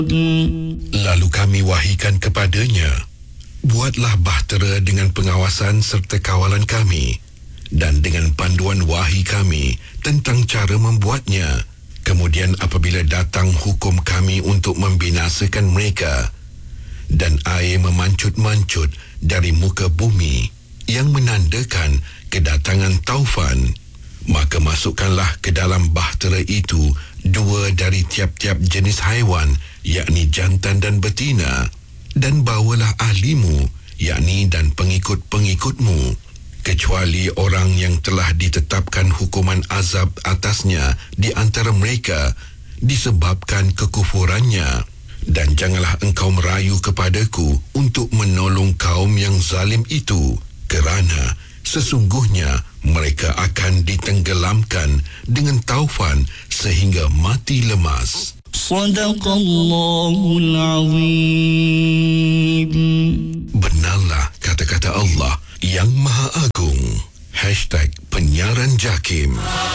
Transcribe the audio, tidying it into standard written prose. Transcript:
Lalu kami wahyukan kepadanya, buatlah bahtera dengan pengawasan serta kawalan kami dan dengan panduan wahyu kami tentang cara membuatnya. Kemudian apabila datang hukum kami untuk membinasakan mereka dan air memancut-mancut dari muka bumi yang menandakan kedatangan taufan, maka masukkanlah ke dalam bahtera itu 2 dari tiap-tiap jenis haiwan, yakni jantan dan betina, dan bawalah ahlimu, yakni dan pengikut-pengikutmu, kecuali orang yang telah ditetapkan hukuman azab atasnya di antara mereka disebabkan kekufurannya. Dan janganlah engkau merayu kepadaku untuk menolong kaum yang zalim itu, kerana sesungguhnya mereka akan ditenggelamkan dengan taufan sehingga mati lemas. Sadaqallahul Azim. Benarlah kata-kata Allah yang Maha Agung. #Penyiaran Jakim.